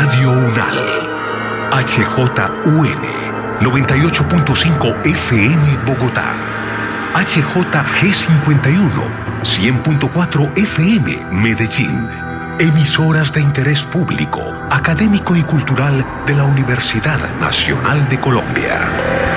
Radio Unal. HJUN 98.5 FM Bogotá. HJG51 100.4 FM Medellín. Emisoras de interés público, académico y cultural de la Universidad Nacional de Colombia.